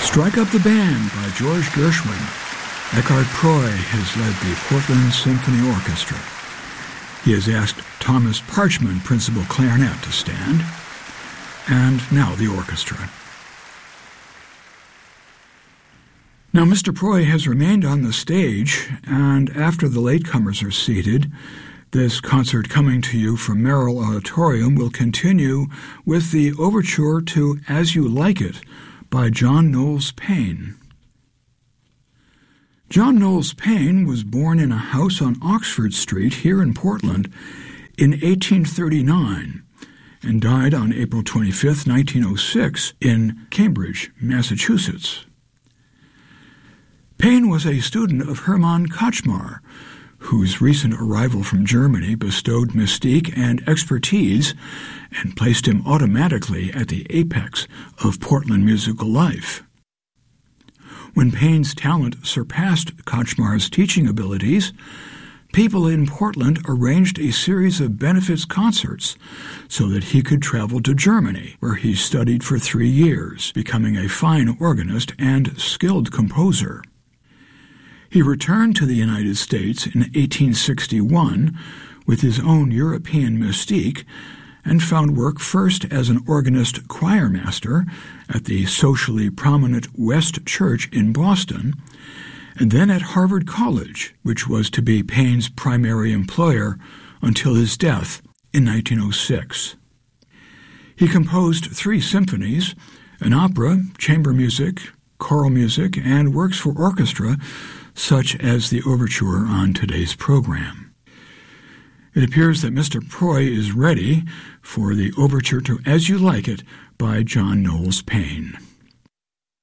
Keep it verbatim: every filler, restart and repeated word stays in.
Strike Up the Band by George Gershwin. Eckhart Proy has led the Portland Symphony Orchestra. He has asked Thomas Parchman, principal clarinet, to stand. And now the orchestra. Now, Mister Proy has remained on the stage, and after the latecomers are seated, this concert coming to you from Merrill Auditorium will continue with the overture to As You Like It by John Knowles Paine. John Knowles Paine was born in a house on Oxford Street here in Portland in eighteen thirty-nine and died on April twenty-fifth, nineteen oh six in Cambridge, Massachusetts. Paine was a student of Hermann Kachmar, whose recent arrival from Germany bestowed mystique and expertise and placed him automatically at the apex of Portland musical life. When Paine's talent surpassed Kachmar's teaching abilities, people in Portland arranged a series of benefits concerts so that he could travel to Germany, where he studied for three years, becoming a fine organist and skilled composer. He returned to the United States in eighteen sixty-one with his own European mystique and found work first as an organist choir master at the socially prominent West Church in Boston, and then at Harvard College, which was to be Paine's primary employer until his death in nineteen oh six. He composed three symphonies, an opera, chamber music, choral music, and works for orchestra, such as the overture on today's program. It appears that Mister Proy is ready for the overture to As You Like It by John Knowles Paine.